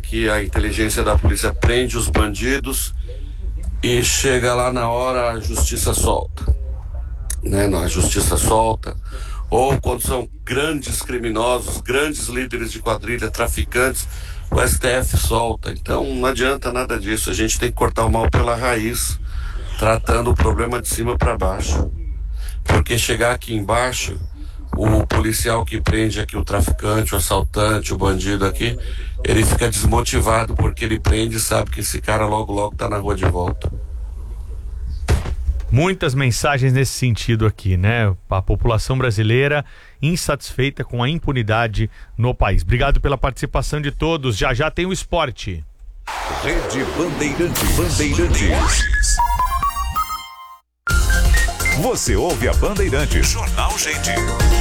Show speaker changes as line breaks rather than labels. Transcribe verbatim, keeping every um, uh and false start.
que a inteligência da polícia prende os bandidos e chega lá na hora a justiça solta, né? Não, a justiça solta. Ou quando são grandes criminosos, grandes líderes de quadrilha, traficantes, o S T F solta. Então não adianta nada disso, a gente tem que cortar o mal pela raiz, tratando o problema de cima para baixo. Porque chegar aqui embaixo, o policial que prende aqui o traficante, o assaltante, o bandido aqui, ele fica desmotivado porque ele prende e sabe que esse cara logo logo tá na rua de volta.
Muitas mensagens nesse sentido aqui, né? A população brasileira insatisfeita com a impunidade no país. Obrigado pela participação de todos. Já já tem o esporte.
Rede Bandeirantes. Bandeirantes. Você ouve a Bandeirantes. Jornal Gente.